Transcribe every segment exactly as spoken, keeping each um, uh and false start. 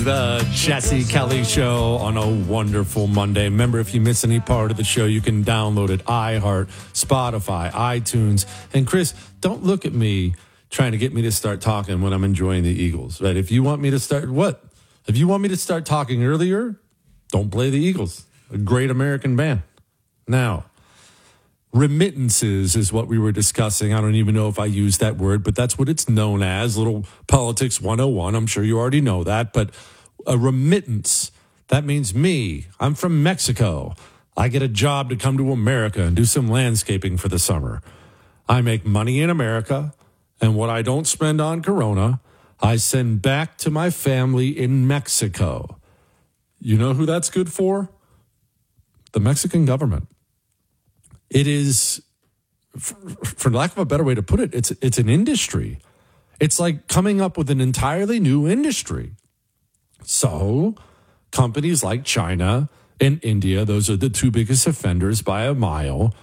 The Jesse Kelly Show on a wonderful Monday. Remember, if you miss any part of the show, you can download it. iHeart, Spotify, iTunes. And Chris, don't look at me trying to get me to start talking when I'm enjoying the Eagles, right? If you want me to start, what? If you want me to start talking earlier, don't play the Eagles. A great American band. Now, remittances is what we were discussing. I don't even know if I used that word, but that's what it's known as. Little politics one oh one. I'm sure you already know that. But a remittance, that means me. I'm from Mexico. I get a job to come to America and do some landscaping for the summer. I make money in America, and what I don't spend on Corona, I send back to my family in Mexico. You know who that's good for? The Mexican government. It is, for lack of a better way to put it, it's it's an industry. It's like coming up with an entirely new industry. So companies like China and India, those are the two biggest offenders by a mile,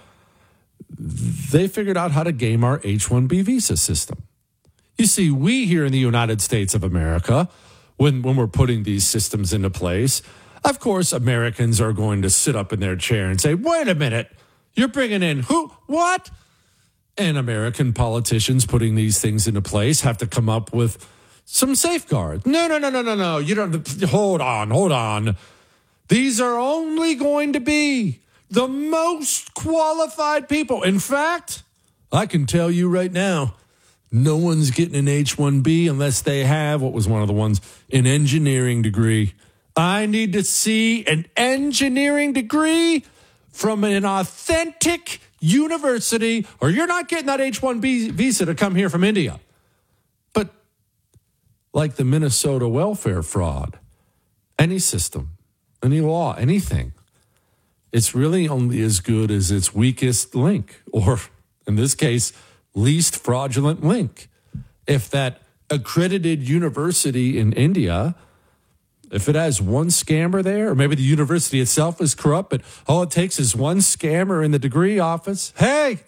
they figured out how to game our H one B visa system. You see, we here in the United States of America, when, when we're putting these systems into place, of course, Americans are going to sit up in their chair and say, wait a minute, you're bringing in who? What? And American politicians putting these things into place have to come up with some safeguards. No, no, no, no, no, no. You don't. Hold on, hold on. These are only going to be the most qualified people. In fact, I can tell you right now, no one's getting an H one B unless they have, what was one of the ones, an engineering degree. I need to see an engineering degree from an authentic university, or you're not getting that H one B visa to come here from India. But like the Minnesota welfare fraud, any system, any law, anything, it's really only as good as its weakest link, or in this case, least fraudulent link. If that accredited university in India, if it has one scammer there, or maybe the university itself is corrupt, but all it takes is one scammer in the degree office. Hey,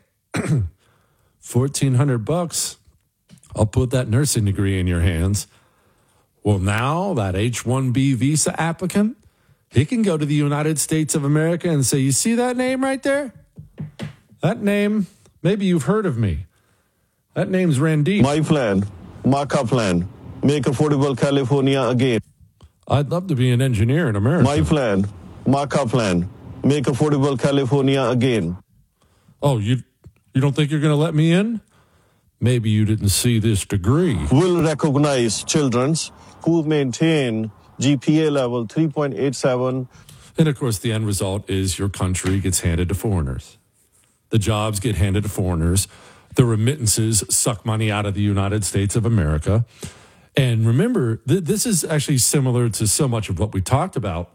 fourteen hundred bucks. I'll put that nursing degree in your hands. Well, now that H one B visa applicant, he can go to the United States of America and say, you see that name right there? That name, maybe you've heard of me. That name's Randy. My plan, Marka plan, make affordable California again. I'd love to be an engineer in America. My plan, Marka plan, make affordable California again. Oh, you you don't think you're going to let me in? Maybe you didn't see this degree. Will recognize children who maintain G P A level three point eight seven. And of course, the end result is your country gets handed to foreigners. The jobs get handed to foreigners. The remittances suck money out of the United States of America. And remember, th- this is actually similar to so much of what we talked about.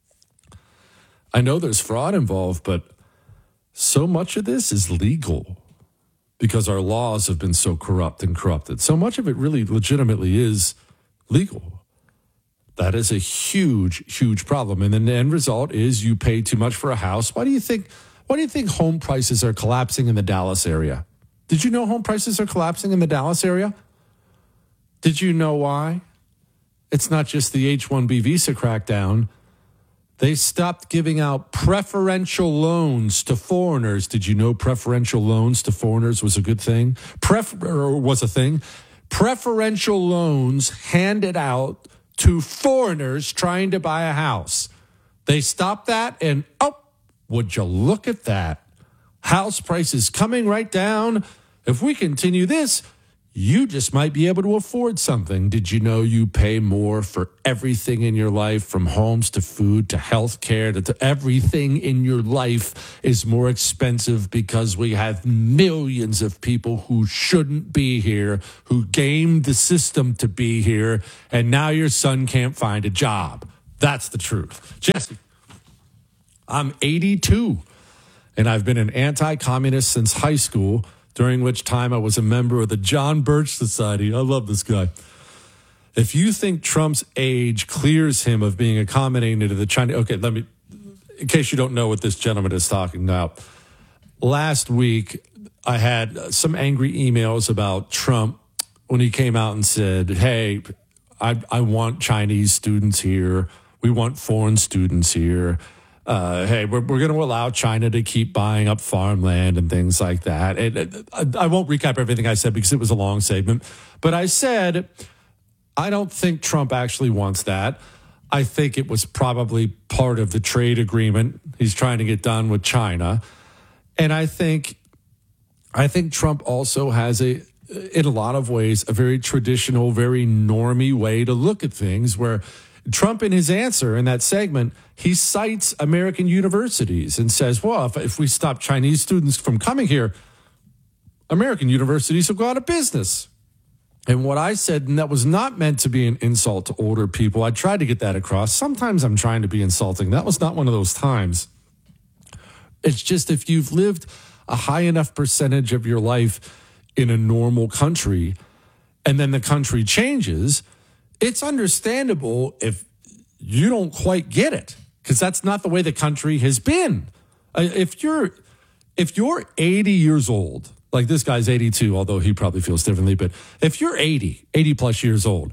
I know there's fraud involved, but so much of this is legal because our laws have been so corrupt and corrupted. So much of it really legitimately is legal. That is a huge, huge problem. And then the end result is you pay too much for a house. Why do you think, why do you think home prices are collapsing in the Dallas area? Did you know home prices are collapsing in the Dallas area? Did you know why? It's not just the H one B visa crackdown. They stopped giving out preferential loans to foreigners. Did you know preferential loans to foreigners was a good thing? Pref- or was a thing. Preferential loans handed out to foreigners trying to buy a house. They stopped that, and oh, would you look at that? House prices coming right down. If we continue this, you just might be able to afford something. Did you know you pay more for everything in your life, from homes to food to health care to, to everything in your life is more expensive because we have millions of people who shouldn't be here, who gamed the system to be here, and now your son can't find a job. That's the truth. Jesse, I'm eighty-two, and I've been an anti-communist since high school, during which time I was a member of the John Birch Society. I love this guy. If you think Trump's age clears him of being accommodating to the Chinese... Okay, let me... In case you don't know what this gentleman is talking about. Last week, I had some angry emails about Trump when he came out and said, hey, I, I want Chinese students here. We want foreign students here. Uh, hey, we're, we're going to allow China to keep buying up farmland and things like that. And, and I, I won't recap everything I said because it was a long segment. But I said, I don't think Trump actually wants that. I think it was probably part of the trade agreement he's trying to get done with China. And I think, I think Trump also has a, in a lot of ways, a very traditional, very normie way to look at things, where Trump, in his answer in that segment, he cites American universities and says, well, if, if we stop Chinese students from coming here, American universities will go out of business. And what I said, and that was not meant to be an insult to older people. I tried to get that across. Sometimes I'm trying to be insulting. That was not one of those times. It's just, if you've lived a high enough percentage of your life in a normal country, and then the country changes, it's understandable if you don't quite get it, because that's not the way the country has been. Uh, If you're if you're eighty years old, like this guy's eighty-two, although he probably feels differently, but if you're eighty, eighty plus years old,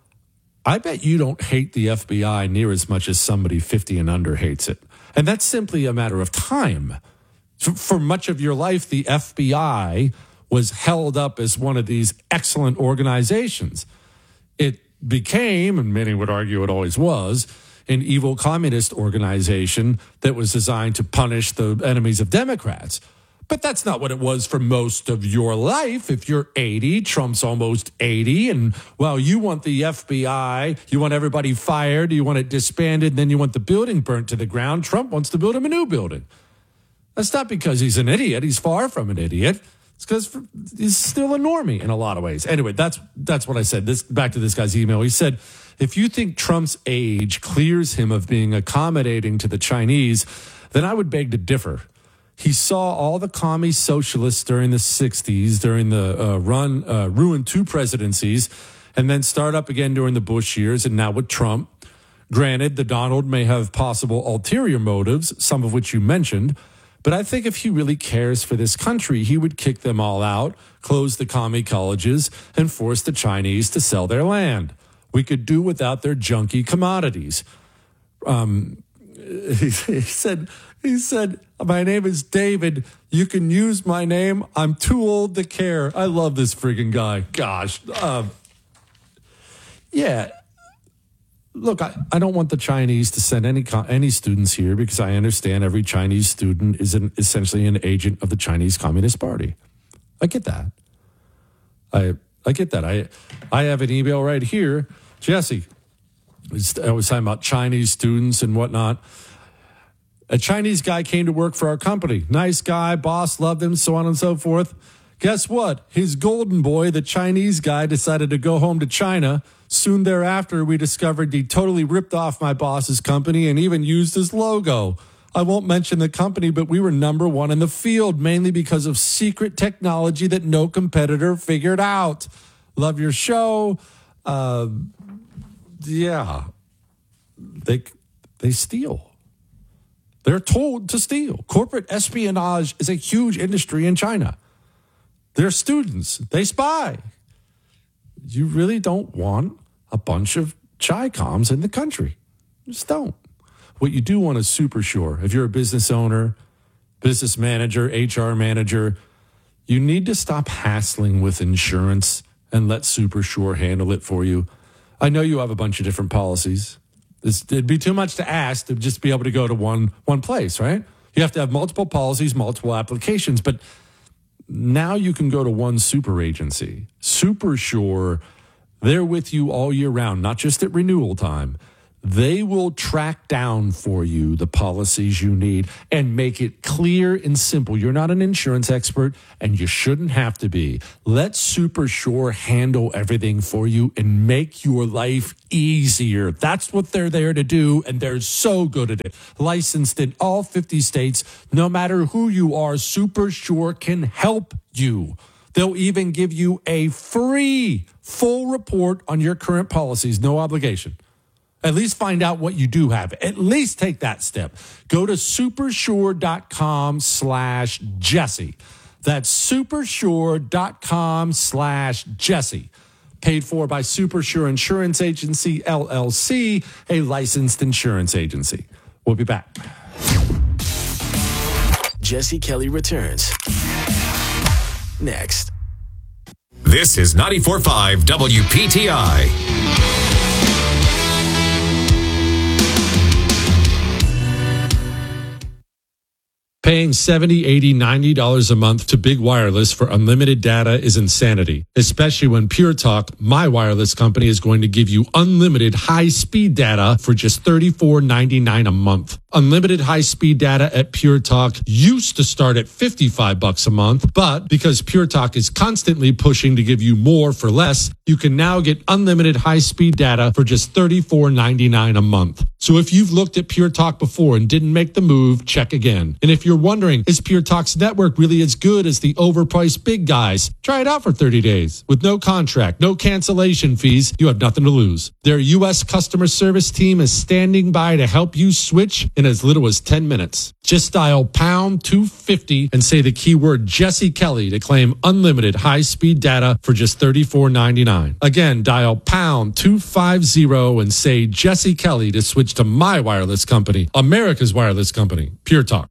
I bet you don't hate the F B I near as much as somebody fifty and under hates it. And that's simply a matter of time. For much of your life, the F B I was held up as one of these excellent organizations. It became, and many would argue it always was, an evil communist organization that was designed to punish the enemies of Democrats. But that's not what it was for most of your life. If you're eighty, Trump's almost eighty, and, well, you want the F B I, you want everybody fired, you want it disbanded, and then you want the building burnt to the ground. Trump wants to build him a new building. That's not because he's an idiot. He's far from an idiot. It's because he's still a normie in a lot of ways. Anyway, that's that's what I said. This back to this guy's email. He said, if you think Trump's age clears him of being accommodating to the Chinese, then I would beg to differ. He saw all the commie socialists during the sixties, during the uh, run, uh, ruined two presidencies, and then start up again during the Bush years, and now with Trump. Granted, the Donald may have possible ulterior motives, some of which you mentioned, but I think if he really cares for this country, he would kick them all out, close the commie colleges, and force the Chinese to sell their land. We could do without their junky commodities. Um, he, he said, he said, my name is David. You can use my name. I'm too old to care. I love this friggin' guy. Gosh. Um, yeah. Look, I, I don't want the Chinese to send any any students here, because I understand every Chinese student is an, essentially an agent of the Chinese Communist Party. I get that. I I get that. I I have an email right here. Jesse, I was talking about Chinese students and whatnot. A Chinese guy came to work for our company. Nice guy, boss loved him, so on and so forth. Guess what? His golden boy, the Chinese guy, decided to go home to China. Soon thereafter, we discovered he totally ripped off my boss's company and even used his logo. I won't mention the company, but we were number one in the field, mainly because of secret technology that no competitor figured out. Love your show. Uh, yeah, they they steal. They're told to steal. Corporate espionage is a huge industry in China. They're students. They spy. You really don't want a bunch of Chi-coms in the country. You just don't. What you do want is Super Sure. If you're a business owner, business manager, H R manager, you need to stop hassling with insurance and let Super Sure handle it for you. I know you have a bunch of different policies. This, it'd be too much to ask to just be able to go to one one place, right? You have to have multiple policies, multiple applications, but now you can go to one super agency. Super Sure, they're with you all year round, not just at renewal time. They will track down for you the policies you need and make it clear and simple. You're not an insurance expert, and you shouldn't have to be. Let Super Sure handle everything for you and make your life easier. That's what they're there to do, and they're so good at it. Licensed in all fifty states, no matter who you are, Super Sure can help you. They'll even give you a free full report on your current policies, no obligation. At least find out what you do have. At least take that step. Go to supersure.com slash Jesse. That's supersure.com slash Jesse. Paid for by Supersure Insurance Agency, L L C, a licensed insurance agency. We'll be back. Jesse Kelly returns next. This is ninety-four point five W P T I. Paying seventy dollars, eighty dollars, ninety dollars a month to Big Wireless for unlimited data is insanity, especially when Pure Talk, my wireless company, is going to give you unlimited high-speed data for just thirty-four ninety-nine a month. Unlimited high-speed data at Pure Talk used to start at fifty-five bucks a month, but because Pure Talk is constantly pushing to give you more for less, you can now get unlimited high-speed data for just thirty-four ninety-nine a month. So if you've looked at Pure Talk before and didn't make the move, check again. And if you're wondering, is Pure Talk's network really as good as the overpriced big guys? Try it out for thirty days. With no contract, no cancellation fees, you have nothing to lose. Their U S customer service team is standing by to help you switch in as little as ten minutes. Just dial pound two fifty and say the keyword Jesse Kelly to claim unlimited high-speed data for just thirty-four ninety-nine. Again, dial pound two fifty and say Jesse Kelly to switch to my wireless company, America's wireless company, Pure Talk.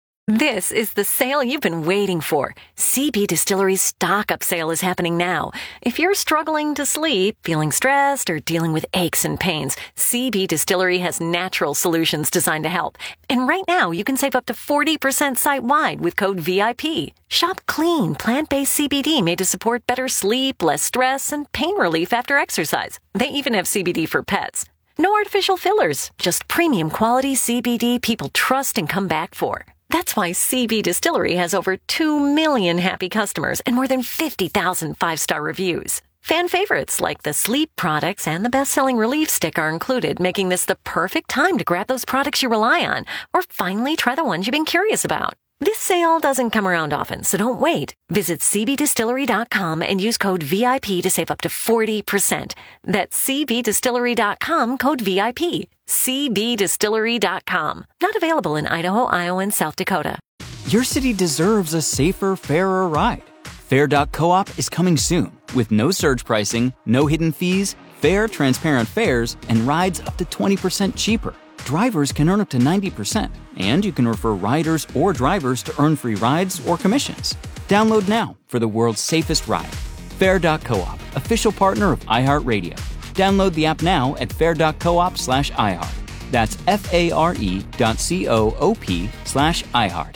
This is the sale you've been waiting for. C B Distillery's stock-up sale is happening now. If you're struggling to sleep, feeling stressed, or dealing with aches and pains, C B Distillery has natural solutions designed to help. And right now, you can save up to forty percent site-wide with code V I P. Shop clean, plant-based C B D made to support better sleep, less stress, and pain relief after exercise. They even have C B D for pets. No artificial fillers, just premium quality C B D people trust and come back for. That's why C B Distillery has over two million happy customers and more than fifty thousand five-star reviews. Fan favorites like the sleep products and the best-selling relief stick are included, making this the perfect time to grab those products you rely on or finally try the ones you've been curious about. This sale doesn't come around often, so don't wait. Visit C B distillery dot com and use code V I P to save up to forty percent. That's C B distillery dot com, code V I P. C B distillery dot com. Not available in Idaho, Iowa, and South Dakota. Your city deserves a safer, fairer ride. Fair dot coop is coming soon with no surge pricing, no hidden fees, fair, transparent fares, and rides up to twenty percent cheaper. Drivers can earn up to ninety percent, and you can refer riders or drivers to earn free rides or commissions. Download now for the world's safest ride. Fair dot coop, official partner of iHeartRadio. Download the app now at fair dot coop slash iHeart. That's F-A-R-E dot C-O-O-P slash iHeart.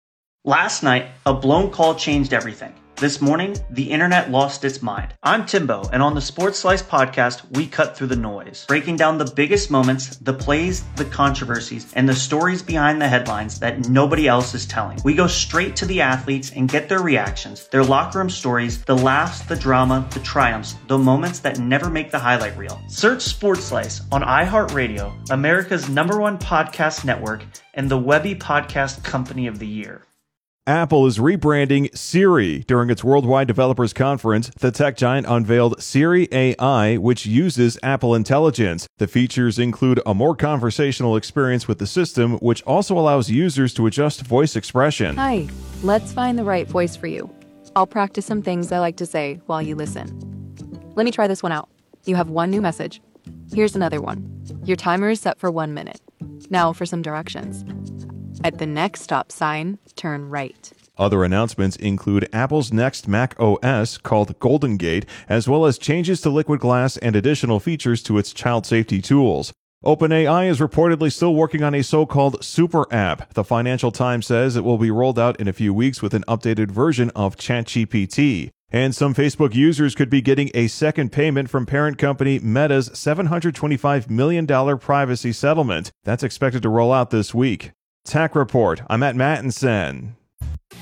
Last night, a blown call changed everything. This morning, the internet lost its mind. I'm Timbo, and on the Sports Slice podcast, we cut through the noise, breaking down the biggest moments, the plays, the controversies, and the stories behind the headlines that nobody else is telling. We go straight to the athletes and get their reactions, their locker room stories, the laughs, the drama, the triumphs, the moments that never make the highlight reel. Search Sports Slice on iHeartRadio, America's number one podcast network, and the Webby Podcast Company of the Year. Apple is rebranding Siri. During its Worldwide Developers Conference, the tech giant unveiled Siri A I, which uses Apple Intelligence. The features include a more conversational experience with the system, which also allows users to adjust voice expression. Hi, let's find the right voice for you. I'll practice some things I like to say while you listen. Let me try this one out. You have one new message. Here's another one. Your timer is set for one minute. Now for some directions. At the next stop sign, turn right. Other announcements include Apple's next Mac O S, called Golden Gate, as well as changes to Liquid Glass and additional features to its child safety tools. OpenAI is reportedly still working on a so-called super app. The Financial Times says it will be rolled out in a few weeks with an updated version of ChatGPT. And some Facebook users could be getting a second payment from parent company Meta's seven hundred twenty-five million dollars privacy settlement. That's expected to roll out this week. Tech Report. I'm at Mattinson.